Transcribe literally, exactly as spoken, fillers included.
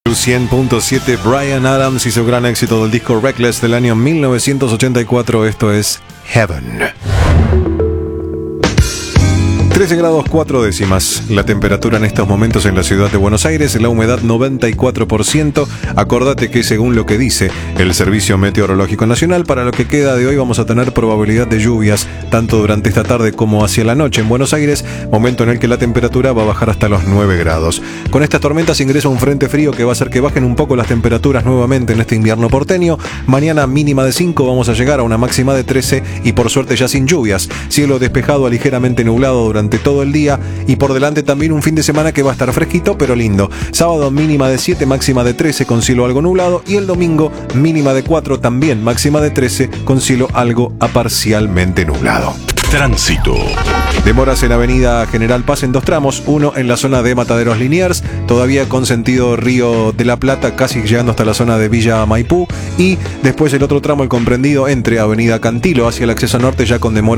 cien punto siete, Bryan Adams y su gran éxito del disco Reckless del año mil novecientos ochenta y cuatro. Esto es Heaven. trece grados cuatro décimas. La temperatura en estos momentos en la ciudad de Buenos Aires, la humedad noventa y cuatro por ciento. Acordate que según lo que dice el Servicio Meteorológico Nacional, para lo que queda de hoy vamos a tener probabilidad de lluvias tanto durante esta tarde como hacia la noche en Buenos Aires, momento en el que la temperatura va a bajar hasta los nueve grados. Con estas tormentas ingresa un frente frío que va a hacer que bajen un poco las temperaturas nuevamente en este invierno porteño. Mañana mínima de cinco, vamos a llegar a una máxima de trece y por suerte ya sin lluvias. Cielo despejado a ligeramente nublado durante todo el día y por delante también un fin de semana que va a estar fresquito pero lindo. Sábado mínima de siete, máxima de trece con cielo algo nublado, y el domingo mínima de cuatro, también máxima de trece con cielo algo a parcialmente nublado. Tránsito. Demoras en Avenida General Paz en dos tramos, uno en la zona de Mataderos Liniers, todavía con sentido Río de la Plata, casi llegando hasta la zona de Villa Maipú, y después el otro tramo, el comprendido entre Avenida Cantilo hacia el acceso norte, ya con demora